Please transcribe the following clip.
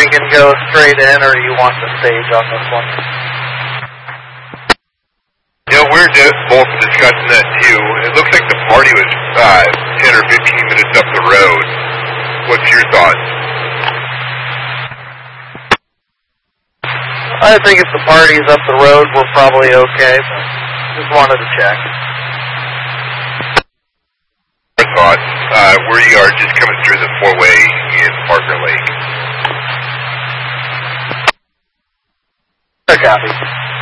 can go straight in, or you want the stage on this one? We're both discussing that too. It looks like the party was 10 or 15 minutes up the road. What's your thoughts? I think if the party's up the road, we're probably okay, but just wanted to check. Our thoughts, where you are just coming through the four-way in Parker Lake. Copy.